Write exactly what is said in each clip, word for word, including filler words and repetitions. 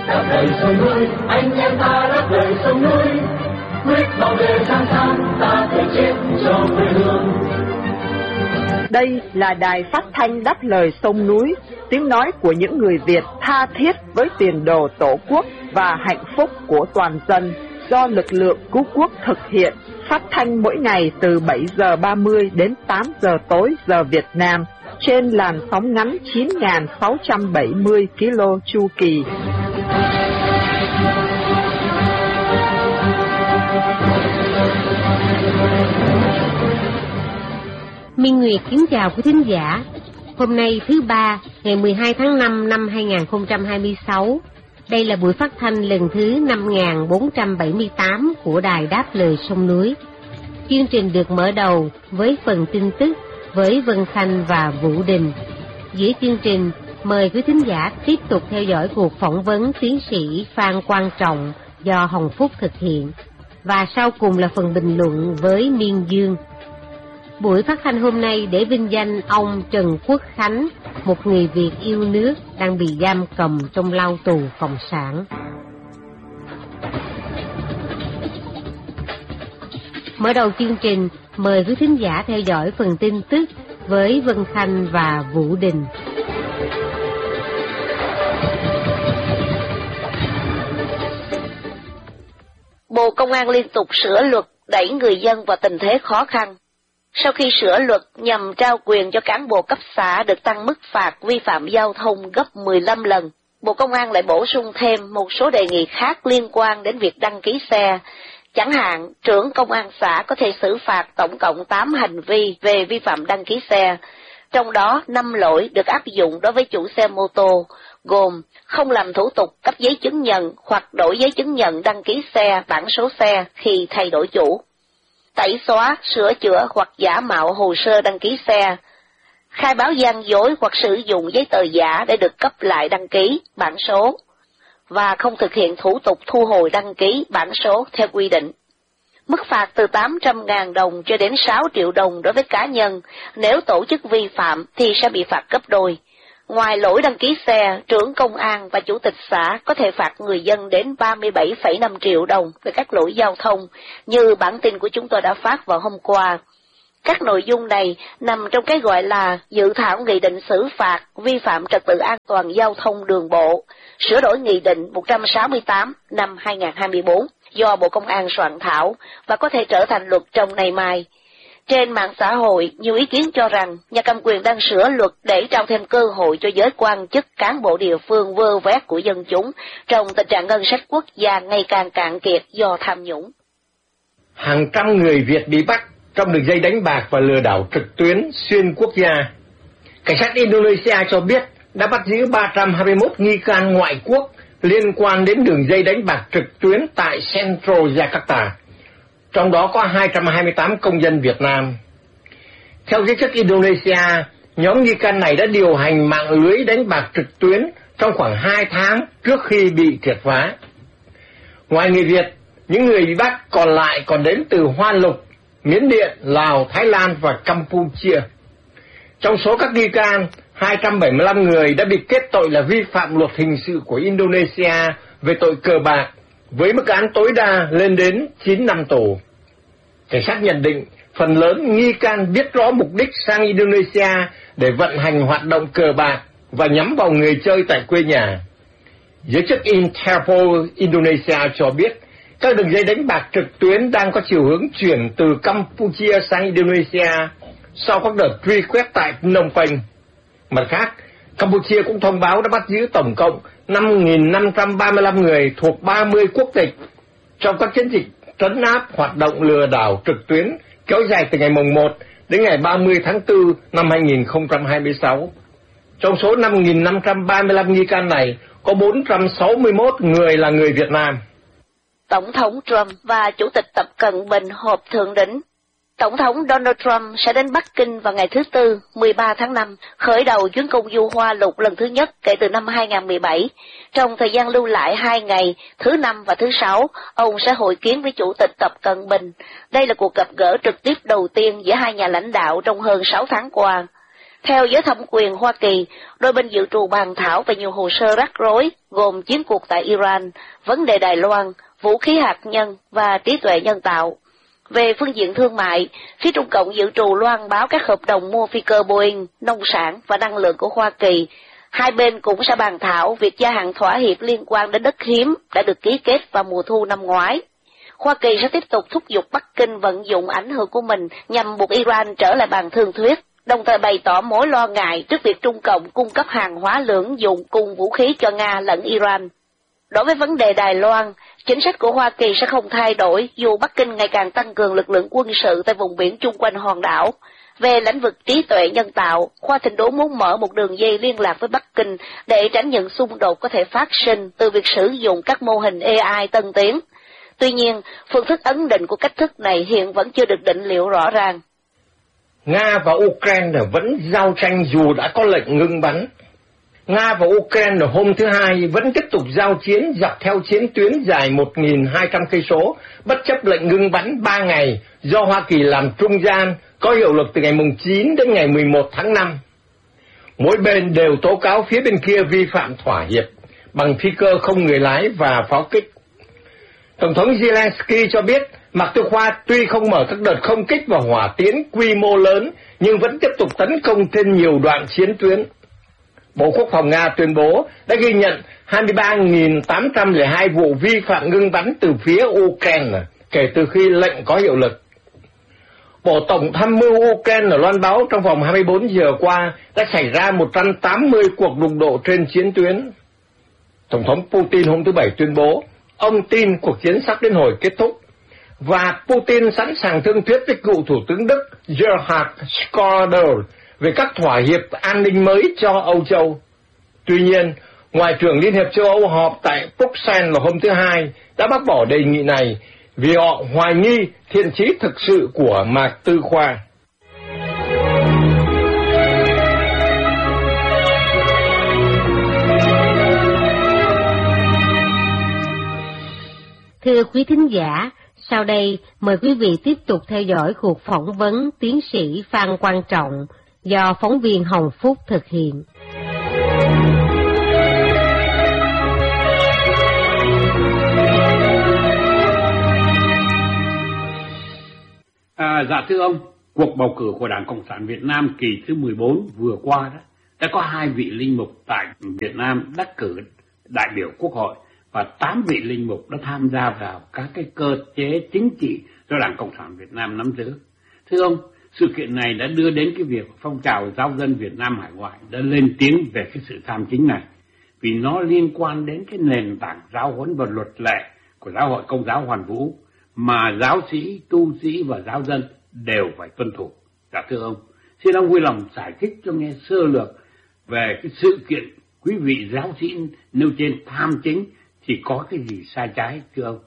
đáp lời sông núi, anh em ta đáp lời sông núi, quyết bảo vệ Giang San, ta phải chết cho quê hương. Đây là đài phát thanh đáp lời sông núi, tiếng nói của những người Việt tha thiết với tiền đồ Tổ quốc và hạnh phúc của toàn dân, do lực lượng cứu quốc thực hiện, phát thanh mỗi ngày từ bảy giờ ba mươi đến tám giờ tối giờ Việt Nam, trên làn sóng ngắn chín nghìn sáu trăm bảy mươi ki lô chu kỳ. Minh Nguyệt kính chào quý thính giả. Hôm nay thứ ba, ngày mười hai tháng năm năm hai nghìn không trăm hai mươi sáu. Đây là buổi phát thanh lần thứ năm nghìn bốn trăm bảy mươi tám của Đài Đáp Lời Sông Núi. Chương trình được mở đầu với phần tin tức với Vân Khanh và Vũ Đình. Giữa chương trình, mời quý thính giả tiếp tục theo dõi cuộc phỏng vấn tiến sĩ Phan Quang Trọng do Hồng Phúc thực hiện. Và sau cùng là phần bình luận với Miên Dương. Buổi phát thanh hôm nay để vinh danh ông Trần Quốc Khánh, một người Việt yêu nước đang bị giam cầm trong lao tù cộng sản. Mở đầu chương trình, mời quý thính giả theo dõi phần tin tức với Vân Khanh và Vũ Đình. Bộ Công an liên tục sửa luật đẩy người dân vào tình thế khó khăn. Sau khi sửa luật nhằm trao quyền cho cán bộ cấp xã được tăng mức phạt vi phạm giao thông gấp mười lăm lần, Bộ Công an lại bổ sung thêm một số đề nghị khác liên quan đến việc đăng ký xe. Chẳng hạn, trưởng công an xã có thể xử phạt tổng cộng tám hành vi về vi phạm đăng ký xe, trong đó năm lỗi được áp dụng đối với chủ xe mô tô, gồm không làm thủ tục cấp giấy chứng nhận hoặc đổi giấy chứng nhận đăng ký xe, bản số xe khi thay đổi chủ, tẩy xóa, sửa chữa hoặc giả mạo hồ sơ đăng ký xe, khai báo gian dối hoặc sử dụng giấy tờ giả để được cấp lại đăng ký, bản số, và không thực hiện thủ tục thu hồi đăng ký, bản số theo quy định. Mức phạt từ tám trăm nghìn đồng cho đến sáu triệu đồng đối với cá nhân, nếu tổ chức vi phạm thì sẽ bị phạt gấp đôi. Ngoài lỗi đăng ký xe, trưởng công an và chủ tịch xã có thể phạt người dân đến ba mươi bảy phẩy năm triệu đồng về các lỗi giao thông, như bản tin của chúng tôi đã phát vào hôm qua. Các nội dung này nằm trong cái gọi là dự thảo nghị định xử phạt vi phạm trật tự an toàn giao thông đường bộ, sửa đổi nghị định một trăm sáu mươi tám năm hai nghìn không trăm hai mươi tư do Bộ Công an soạn thảo và có thể trở thành luật trong ngày mai. Trên mạng xã hội, nhiều ý kiến cho rằng nhà cầm quyền đang sửa luật để trao thêm cơ hội cho giới quan chức, cán bộ địa phương vơ vét của dân chúng trong tình trạng ngân sách quốc gia ngày càng cạn kiệt do tham nhũng. Hàng trăm người Việt bị bắt trong đường dây đánh bạc và lừa đảo trực tuyến xuyên quốc gia. Cảnh sát Indonesia cho biết đã bắt giữ ba trăm hai mươi mốt nghi can ngoại quốc liên quan đến đường dây đánh bạc trực tuyến tại Central Jakarta. Trong đó có hai trăm hai mươi tám công dân Việt Nam. Theo giới chức Indonesia, nhóm nghi can này đã điều hành mạng lưới đánh bạc trực tuyến trong khoảng hai tháng trước khi bị triệt phá. Ngoài người Việt, những người bị bắt còn lại còn đến từ Hoa Lục, Miến Điện, Lào, Thái Lan và Campuchia. Trong số các nghi can, hai trăm bảy mươi lăm người đã bị kết tội là vi phạm luật hình sự của Indonesia về tội cờ bạc, với mức án tối đa lên đến chín năm tù. Cảnh sát nhận định phần lớn nghi can biết rõ mục đích sang Indonesia để vận hành hoạt động cờ bạc và nhắm vào người chơi tại quê nhà. Giới chức Interpol Indonesia cho biết các đường dây đánh bạc trực tuyến đang có chiều hướng chuyển từ Campuchia sang Indonesia sau các đợt truy quét tại Phnom Penh. Mặt khác, Campuchia cũng thông báo đã bắt giữ tổng cộng năm nghìn năm trăm ba mươi lăm người thuộc ba mươi quốc tịch trong các chiến dịch trấn áp hoạt động lừa đảo trực tuyến kéo dài từ ngày mùng một đến ngày ba mươi tháng tư năm hai nghìn không trăm hai mươi sáu. Trong số năm nghìn năm trăm ba mươi lăm nghi can này, có bốn trăm sáu mươi mốt người là người Việt Nam. Tổng thống Trump và Chủ tịch Tập Cận Bình họp thượng đỉnh. Tổng thống Donald Trump sẽ đến Bắc Kinh vào ngày thứ Tư, mười ba tháng năm, khởi đầu chuyến công du Hoa Lục lần thứ nhất kể từ năm hai nghìn không trăm mười bảy. Trong thời gian lưu lại hai ngày, thứ Năm và thứ Sáu, ông sẽ hội kiến với Chủ tịch Tập Cận Bình. Đây là cuộc gặp gỡ trực tiếp đầu tiên giữa hai nhà lãnh đạo trong hơn sáu tháng qua. Theo giới thẩm quyền Hoa Kỳ, đôi bên dự trù bàn thảo về nhiều hồ sơ rắc rối, gồm chiến cuộc tại Iran, vấn đề Đài Loan, vũ khí hạt nhân và trí tuệ nhân tạo. Về phương diện thương mại, phía Trung Cộng dự trù loan báo các hợp đồng mua phi cơ Boeing, nông sản và năng lượng của Hoa Kỳ. Hai bên cũng sẽ bàn thảo việc gia hạn thỏa hiệp liên quan đến đất hiếm đã được ký kết vào mùa thu năm ngoái. Hoa Kỳ sẽ tiếp tục thúc giục Bắc Kinh vận dụng ảnh hưởng của mình nhằm buộc Iran trở lại bàn thương thuyết, đồng thời bày tỏ mối lo ngại trước việc Trung Cộng cung cấp hàng hóa lưỡng dụng cùng vũ khí cho Nga lẫn Iran. Đối với vấn đề Đài Loan, chính sách của Hoa Kỳ sẽ không thay đổi dù Bắc Kinh ngày càng tăng cường lực lượng quân sự tại vùng biển chung quanh hòn đảo. Về lĩnh vực trí tuệ nhân tạo, Khoa Thịnh Đốn muốn mở một đường dây liên lạc với Bắc Kinh để tránh những xung đột có thể phát sinh từ việc sử dụng các mô hình a i tân tiến. Tuy nhiên, phương thức ấn định của cách thức này hiện vẫn chưa được định liệu rõ ràng. Nga và Ukraine vẫn giao tranh dù đã có lệnh ngưng bắn. Nga và Ukraine hôm thứ Hai vẫn tiếp tục giao chiến dọc theo chiến tuyến dài một nghìn hai trăm cây số, bất chấp lệnh ngưng bắn ba ngày do Hoa Kỳ làm trung gian, có hiệu lực từ ngày chín đến ngày mười một tháng năm. Mỗi bên đều tố cáo phía bên kia vi phạm thỏa hiệp bằng phi cơ không người lái và pháo kích. Tổng thống Zelensky cho biết Mạc Tư Khoa tuy không mở các đợt không kích và hỏa tiễn quy mô lớn nhưng vẫn tiếp tục tấn công trên nhiều đoạn chiến tuyến. Bộ Quốc phòng Nga tuyên bố đã ghi nhận hai mươi ba nghìn tám trăm lẻ hai vụ vi phạm ngưng bắn từ phía Ukraine kể từ khi lệnh có hiệu lực. Bộ Tổng tham mưu Ukraine loan báo trong vòng hai mươi bốn giờ qua đã xảy ra một trăm tám mươi cuộc đụng độ trên chiến tuyến. Tổng thống Putin hôm thứ Bảy tuyên bố ông tin cuộc chiến sắp đến hồi kết thúc, và Putin sẵn sàng thương thuyết với cựu Thủ tướng Đức Gerhard Schröder về các thỏa hiệp an ninh mới cho Âu Châu. Tuy nhiên, Ngoại trưởng Liên hiệp châu Âu họp tại Bruxelles vào hôm thứ Hai đã bác bỏ đề nghị này vì họ hoài nghi thiện chí thực sự của Mạc Tư Khoa. Thưa quý thính giả, sau đây mời quý vị tiếp tục theo dõi cuộc phỏng vấn tiến sĩ Phan Quang Trọng do phóng viên Hồng Phúc thực hiện. À, dạ thưa ông, cuộc bầu cử của Đảng Cộng sản Việt Nam kỳ thứ mười bốn vừa qua đó, đã có hai vị linh mục tại Việt Nam đắc cử đại biểu Quốc hội và tám vị linh mục đã tham gia vào các cái cơ chế chính trị do Đảng Cộng sản Việt Nam nắm giữ. Thưa ông, sự kiện này đã đưa đến cái việc phong trào giáo dân Việt Nam hải ngoại đã lên tiếng về cái sự tham chính này, vì nó liên quan đến cái nền tảng giáo huấn và luật lệ của Giáo hội Công giáo Hoàn Vũ mà giáo sĩ, tu sĩ và giáo dân đều phải tuân thủ. Dạ thưa ông, xin ông vui lòng giải thích cho nghe sơ lược về cái sự kiện quý vị giáo sĩ nêu trên tham chính thì có cái gì sai trái thưa ông?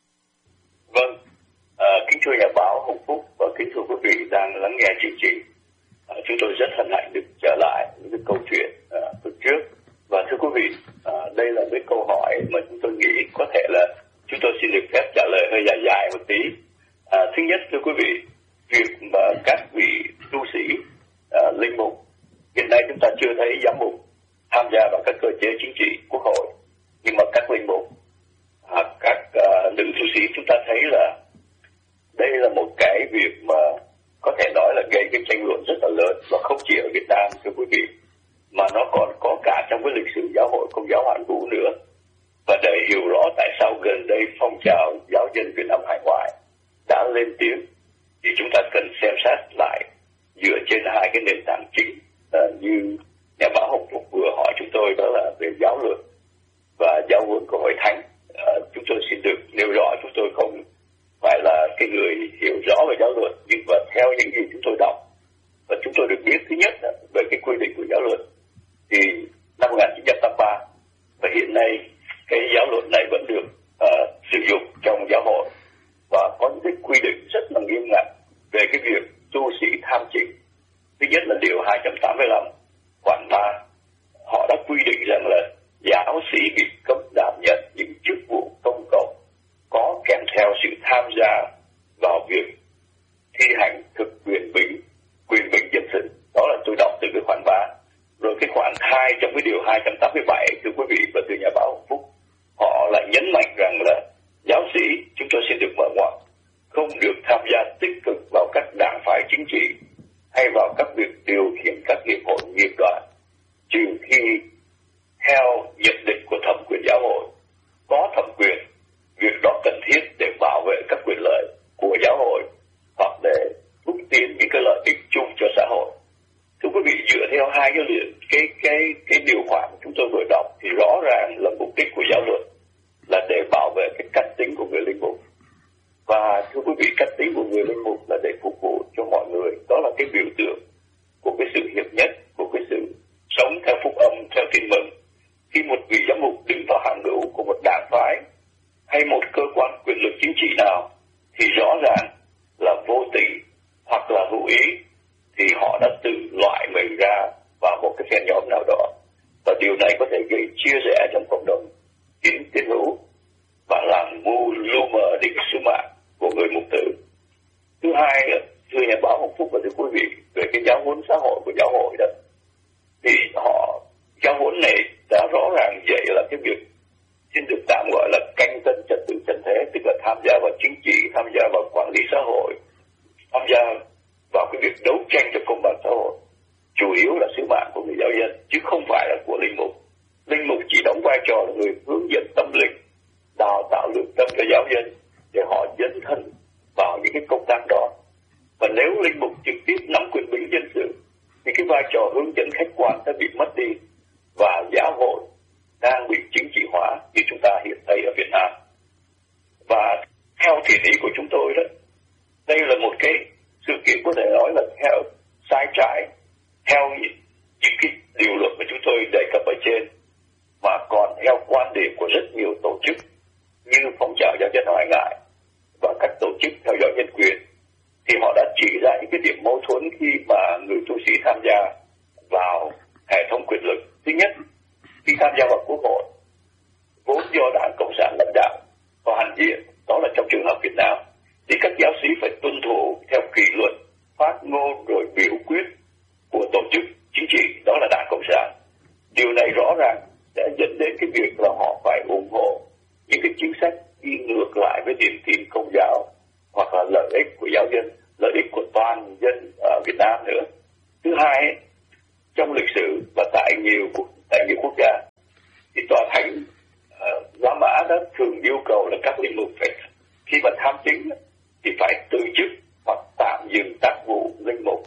Vâng, à, kính thưa nhà báo Hồng Phúc và kính thưa quý vị đang lắng nghe chương trình. À, chúng tôi rất hân hạnh được trở lại những cái câu chuyện à, từ trước. Và thưa quý vị, à, đây là cái câu hỏi mà chúng tôi nghĩ có thể là chúng tôi xin được phép trả lời hơi dài dài một tí. À, thứ nhất thưa quý vị, việc mà các vị tu sĩ, à, linh mục, hiện nay chúng ta chưa thấy giám mục tham gia vào các cơ chế chính trị quốc hội, nhưng mà các linh mục, à, các uh, nữ tu sĩ chúng ta thấy là đây là một cái việc mà có thể nói là gây cái tranh luận rất là lớn, và không chỉ ở Việt Nam thưa quý vị, mà nó còn có cả trong cái lịch sử giáo hội Công giáo Hoàn Vũ nữa. Và để hiểu rõ tại sao gần đây phong trào giáo dân Việt Nam hải ngoại đã lên tiếng, thì chúng ta cần xem xét lại dựa trên hai cái nền tảng chính, uh, như nhà báo Hồng Phúc vừa hỏi chúng tôi, đó là về giáo luật và giáo huấn của Hội Thánh. Uh, chúng tôi xin được nêu rõ, chúng tôi không phải là cái người hiểu rõ về giáo luật, nhưng mà theo những gì chúng tôi đọc và chúng tôi được biết, thứ nhất là về cái quy định của giáo luật thì năm một nghìn chín trăm tám mươi ba, và hiện nay cái giáo luật này vẫn được uh, sử dụng trong giáo hội, và có những cái quy định rất là nghiêm ngặt về cái việc tu sĩ tham chính. Thứ nhất là điều hai trăm tám mươi lăm khoản ba, họ đã quy định rằng là giáo sĩ bị cấm đảm nhận những chức vụ công cộng có kèm theo sự tham gia vào việc thi hành thực quyền bình quyền bình dân sự. Đó là tôi đọc từ cái dậy là cái việc xin được tạm gọi là canh tân trật tự trần thế, tức là tham gia vào chính trị, tham gia vào quản lý xã hội, tham gia vào cái việc đấu tranh cho công bằng xã hội. Chủ yếu là sứ mạng của người giáo dân, chứ không phải là của linh mục. Linh mục chỉ đóng vai trò là người hướng dẫn tâm linh, đào tạo lương tâm cho giáo dân để họ dấn thân vào những cái công tác đó. Và nếu linh mục trực tiếp nắm quyền bính dân sự thì cái vai trò hướng dẫn khách quan sẽ bị mất đi, và giáo hội đang bị chính trị hóa như chúng ta hiện thấy ở Việt Nam. Và theo thiện ý của chúng tôi đó, đây là một cái sự kiện có thể nói là theo sai trái, theo những, những cái điều luật mà chúng tôi đề cập ở trên, mà còn theo quan điểm của rất nhiều tổ chức như phong trào giáo dân ngoại ngại và các tổ chức theo dõi nhân quyền, thì họ đã chỉ ra những cái điểm mâu thuẫn khi mà người tu sĩ tham gia vào hệ thống quyền lực. Thứ nhất, khi tham gia vào quốc hội vốn do Đảng Cộng sản lãnh đạo và hành diện, đó là trong trường hợp Việt Nam, thì các giáo sĩ phải tuân thủ theo kỷ luật, phát ngôn rồi biểu quyết của tổ chức chính trị, đó là Đảng Cộng sản. Điều này rõ ràng sẽ dẫn đến cái việc là họ phải ủng hộ những cái chính sách đi ngược lại với niềm tin Công giáo hoặc là lợi ích của giáo dân, lợi ích của toàn dân ở Việt Nam nữa. Thứ hai, trong lịch sử và tại nhiều tại nhiều quốc gia thì tòa thánh uh, La Mã đã thường yêu cầu là các linh mục phải khi mà tham chính thì phải từ chức hoặc tạm dừng tác vụ linh mục.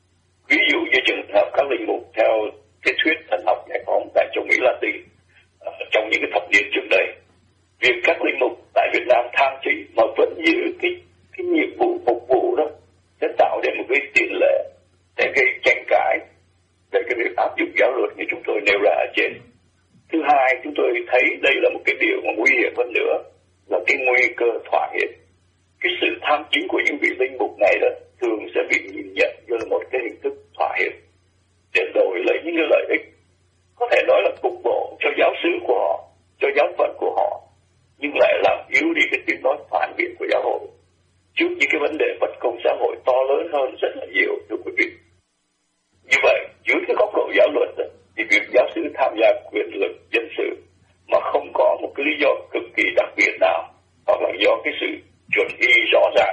Ví dụ như trường hợp các linh mục theo cái thuyết thần học giải phóng tại châu Mỹ Latin uh, trong những cái thập niên trước đây, việc các linh mục tại Việt Nam tham chính mà vẫn giữ cái cái nhiệm vụ phục vụ đó sẽ tạo nên một cái tiền lệ để gây tranh cãi về cái việc áp dụng giáo luật như chúng tôi nêu ra ở trên. Thứ hai, chúng tôi thấy đây là một cái điều mà nguy hiểm hơn nữa là cái nguy cơ thỏa hiệp. Cái sự tham chính của những vị linh mục này đó thường sẽ bị nhìn nhận như là một cái hình thức thỏa hiệp để đổi lấy những cái lợi ích có thể nói là cục bộ cho giáo xứ của họ, cho giáo phận của họ, nhưng lại làm yếu đi cái tiếng nói phản biện của giáo hội trước những cái vấn đề bất công xã hội to lớn hơn rất là nhiều, thưa quý vị. Như vậy, dưới cái góc độ giáo luật thì việc giáo sư tham gia quyền lực dân sự mà không có một cái lý do cực kỳ đặc biệt nào, hoặc là do cái sự chuẩn y rõ ràng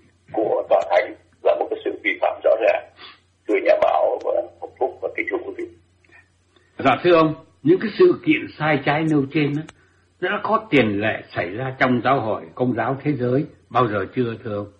của tòa thánh là một cái sự vi phạm rõ ràng. Thưa nhà báo và Hồng Phúc và kính thưa quý vị. Dạ thưa ông, những cái sự kiện sai trái nêu trên đó, đã có tiền lệ xảy ra trong giáo hội Công giáo thế giới bao giờ chưa thưa ông?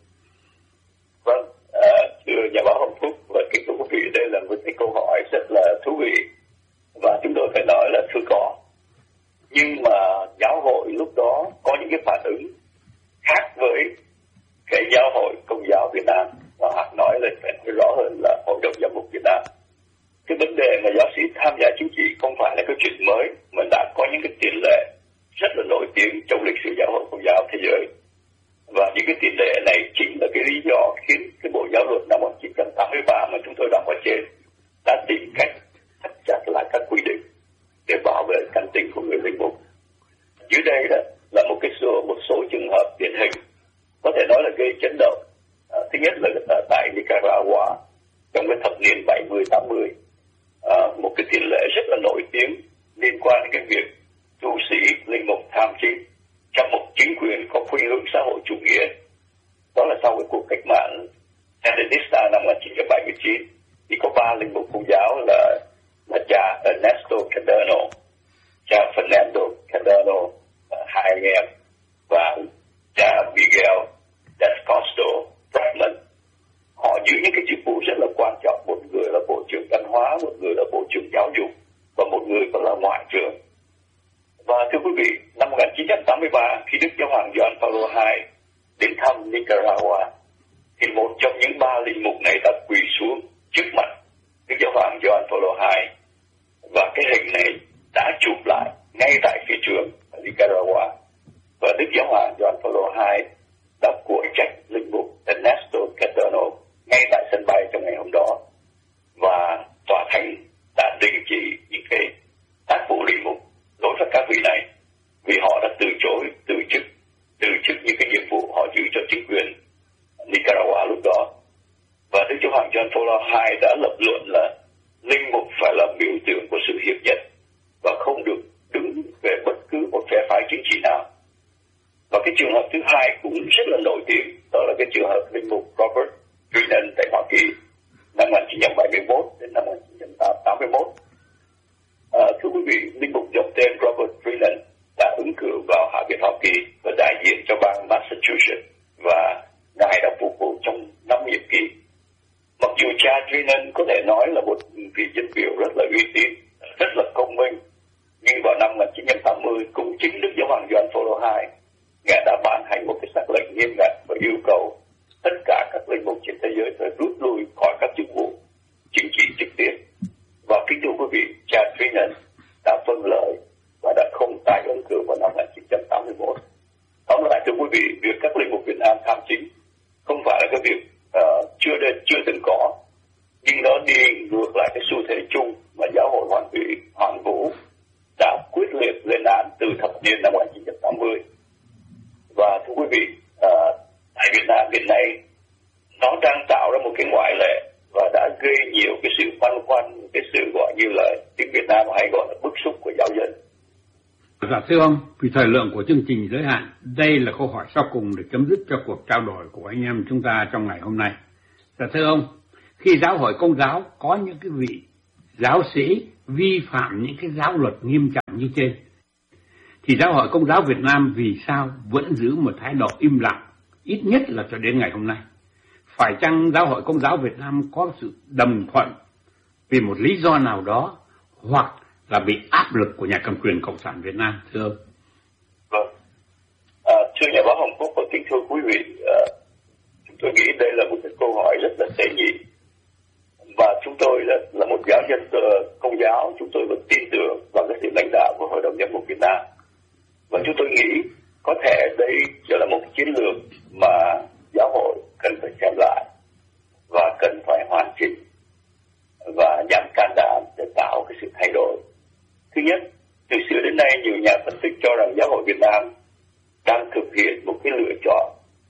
Vâng, à, thưa nhà báo Hồng Phúc và kính thưa quý vị, đây là một cái câu hỏi rất là thú vị và chúng tôi phải nói là thưa có. Nhưng mà giáo hội lúc đó có những cái phản ứng khác với cái giáo hội Công giáo Việt Nam, và hoặc nói là phải nói rõ hơn là Hội đồng Giám mục Việt Nam. Cái vấn đề mà giáo sĩ tham gia chính trị không phải là cái chuyện mới, mà đã có những cái tiền lệ rất là nổi tiếng trong lịch sử giáo hội Công giáo thế giới. Và những cái tiền lệ này chính là cái lý do khiến cái Bộ Giáo luật năm một nghìn chín trăm tám mươi ba mà chúng tôi đọc ở trên đã tìm cách thắt chặt lại các quy định để bảo vệ căn tính của người linh mục. Dưới đây đó là một cái số một số trường hợp điển hình có thể nói là gây chấn động. À, thứ nhất là tại Nicaragua trong cái thập niên bảy mươi tám mươi, à, một cái tiền lệ rất là nổi tiếng liên quan đến cái việc tu sĩ linh mục tham chính trong một chính quyền có khuynh hướng xã hội chủ nghĩa. Đó là sau cái cuộc cách mạng Sandinista năm một nghìn chín trăm bảy mươi chín thì có ba linh mục Công giáo là là cha Ernesto Cardano, cha Fernando Cardano, hai anh em, và cha Miguel Descosto Bradman. Họ giữ những cái chức vụ rất là quan trọng, một người là bộ trưởng văn hóa, một người là bộ trưởng giáo dục và một người còn là ngoại trưởng. Và thưa quý vị, năm một nghìn chín trăm tám mươi ba khi Đức Giáo hoàng Gioan Phaolô đệ nhị đến thăm Nicaragua thì một trong những ba linh mục này đã quỳ xuống trước mặt Đức Giáo hoàng Gioan Phaolô đệ nhị, và cái hình này đã chụp lại ngay tại phi trường ở Nicaragua. Và Đức Giáo hoàng Gioan Phaolô đệ nhị đã của trách linh mục Ernesto Cardano ngay tại sân bay trong ngày hôm đó, và tòa thánh đã đình chỉ những cái tác vụ linh mục đối với các vị này vì họ đã từ chối từ chức từ chức những cái nhiệm vụ họ giữ cho chính quyền Nicaragua lúc đó. Và Đức Giáo hoàng Gioan Phaolô đệ nhị đã lập luận là linh mục phải là biểu tượng của sự hiệp nhất và không được đứng Hoàng Gioan Phaolô hai, Ngài đã ban hành một cái sắc lệnh nghiêm ngặt và yêu cầu tất cả các linh mục trên thế giới phải rút lui khỏi các chức vụ chính trị trực tiếp. Và kính thưa quý vị, cha Trinan đã phân lợi và đã không tái ứng cử vào năm một nghìn chín trăm tám mươi mốt. Tóm lại thưa quý vị, việc các linh mục Việt Nam tham chính không phải là cái việc uh, chưa đến, chưa từng có, nhưng nó đi ngược lại cái xu thế chung mà giáo hội Hoàn Thủy, Hoàn Vũ đã quyết liệt lên án từ thập niên năm một nghìn chín trăm tám mươi. Và thưa quý vị, uh, tại Việt Nam hiện nay nó đang tạo ra một cái ngoại lệ và đã gây nhiều cái sự băn khoăn, cái sự gọi như là tiếng Việt Nam hay gọi là bức xúc của giáo dân. Dạ thưa ông, vì thời lượng của chương trình giới hạn, đây là câu hỏi sau cùng để chấm dứt cho cuộc trao đổi của anh em chúng ta trong ngày hôm nay. Dạ thưa ông, khi giáo hội Công giáo có những cái vị giáo sĩ vi phạm những cái giáo luật nghiêm trọng như trên, thì giáo hội Công giáo Việt Nam vì sao vẫn giữ một thái độ im lặng, ít nhất là cho đến ngày hôm nay? Phải chăng giáo hội Công giáo Việt Nam có sự đồng thuận vì một lý do nào đó, hoặc là bị áp lực của nhà cầm quyền Cộng sản Việt Nam, thưa ông? Vâng. À, thưa nhà báo Hồng Phúc và kính thưa quý vị, à, chúng tôi nghĩ đây là một cái câu hỏi rất là tế nhị. Và chúng tôi là, là một giáo dân Công giáo, chúng tôi vẫn tin tưởng vào cái sự lãnh đạo của Hội đồng Giám mục Việt Nam. Và chúng tôi nghĩ có thể đây sẽ là một chiến lược mà giáo hội cần phải xem lại và cần phải hoàn chỉnh và dám can đảm để tạo cái sự thay đổi. Thứ nhất, từ xưa đến nay nhiều nhà phân tích cho rằng giáo hội Việt Nam đang thực hiện một cái lựa chọn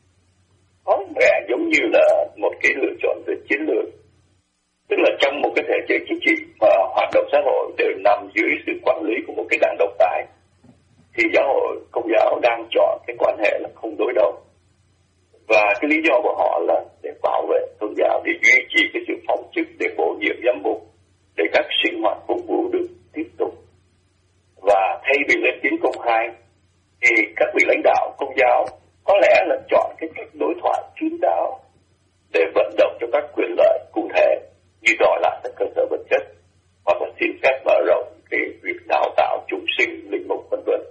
có vẻ giống như là một cái lựa chọn về chiến lược, tức là trong một cái thể chế chính trị mà hoạt động xã hội đều nằm dưới sự quản lý của một cái đảng độc tài, thì giáo hội Công giáo đang chọn cái quan hệ là không đối đầu. Và cái lý do của họ là để bảo vệ tôn giáo, để duy trì cái sự phóng chức, để bổ nhiệm giám mục, để các sinh hoạt phục vụ được tiếp tục. Và thay vì lên tiếng công khai, thì các vị lãnh đạo Công giáo có lẽ là chọn cái cách đối thoại kín đáo để vận động cho các quyền lợi cụ thể như đòi lại các cơ sở vật chất hoặc là xin phép mở rộng cái việc đào tạo chúng sinh, linh mục vân vân.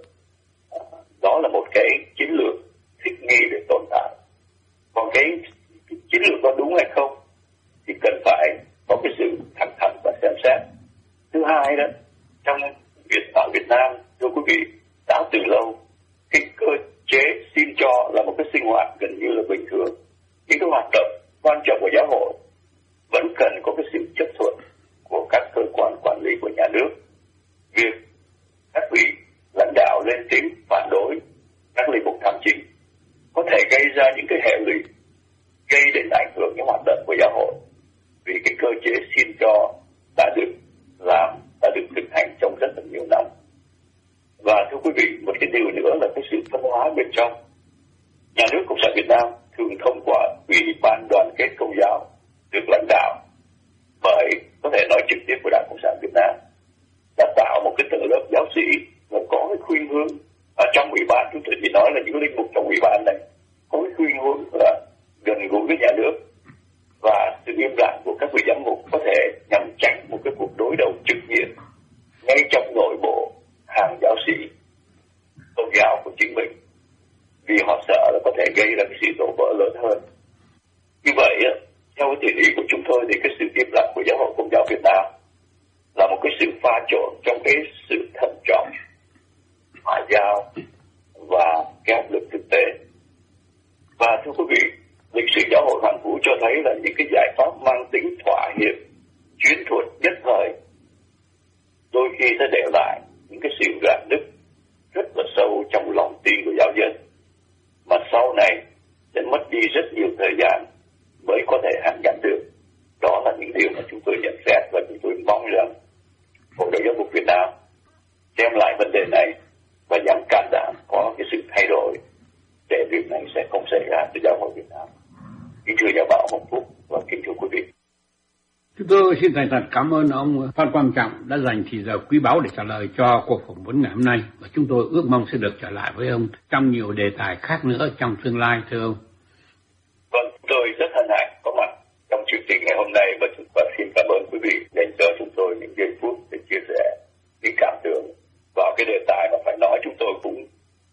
Đó là một cái chiến lược thích nghi để tồn tại. Còn cái, cái chiến lược có đúng hay không thì cần phải có cái sự thẳng thắn và xem xét. Thứ hai đó, trong Việt ở Việt Nam, thưa quý vị, đã từ lâu cái cơ chế xin cho là một cái sinh hoạt gần như là bình thường. Những cái hoạt động quan trọng của giáo hội vẫn cần có cái sự chấp thuận của các cơ quan quản lý của nhà nước. Việc các vị lãnh đạo lên tiếng phản đối các linh mục tham chính có thể gây ra những cái hệ lụy gây đến ảnh hưởng đến hoạt động của giáo hội, vì cái cơ chế xin cho đã được làm, đã được thực hành trong rất là nhiều năm. Và thưa quý vị, một cái điều nữa là cái sự phân hóa bên trong. Nhà nước Cộng sản Việt Nam thường thông qua Ủy ban Đoàn kết Công giáo được lãnh đạo bởi, có thể nói trực tiếp của Đảng Cộng sản Việt Nam, đã tạo một cái tầng lớp giáo sĩ và có cái khuynh hướng ở trong ủy ban. Chúng tôi chỉ nói là những linh mục trong ủy ban này có cái khuynh hướng là gần gũi với nhà nước, và sự im lặng của các vị giám mục có thể nhằm tránh một cái cuộc đối đầu trực diện ngay trong nội bộ hàng giáo sĩ tôn giáo của chính mình, vì họ sợ là có thể gây ra cái sự đổ vỡ lớn hơn. Như vậy, theo cái定義của chúng tôi thì cái sự im lặng của giáo hội Công giáo Việt Nam là một cái sự pha trộn trong cái sự thận trọng, ngoại giao và cái áp lực thực tế. Và thưa quý vị, lịch sử giáo hội Hoàn Vũ cho thấy là những cái giải pháp mang tính thỏa hiệp, chiến thuật nhất thời, đôi khi sẽ để lại những cái sự rạn nứt rất là sâu trong lòng tin của giáo dân, mà sau này sẽ mất đi rất nhiều thời gian mới có thể hàn gắn được. Đó là những điều mà chúng tôi nhận xét, và chúng tôi mong rằng Hội đồng Giám mục Việt Nam xem lại vấn đề này và dám can đảm có cái sự thay đổi để việc này sẽ không xảy ra từ giáo hội Việt Nam. Kính thưa nhà báo Hồng Phúc và kính thưa quý vị. Chúng tôi xin thành thật cảm ơn ông Phan Quang Trọng đã dành thời giờ quý báu để trả lời cho cuộc phỏng vấn ngày hôm nay, và chúng tôi ước mong sẽ được trở lại với ông trong nhiều đề tài khác nữa trong tương lai, thưa ông. Vâng, tôi rất hân hạnh có mặt trong chương trình ngày hôm nay, và chúng tôi xin cảm ơn quý vị dành cho chúng tôi những giây phút để chia sẻ những cảm tưởng vào cái đề tài mà phải nói chúng tôi cũng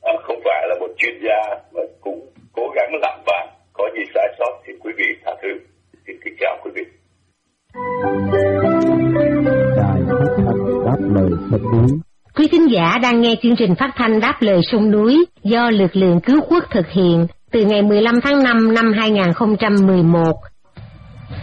giả đang nghe chương trình phát thanh Đáp lời sông núi do lực lượng cứu quốc thực hiện từ ngày mười lăm tháng năm năm hai nghìn không trăm mười một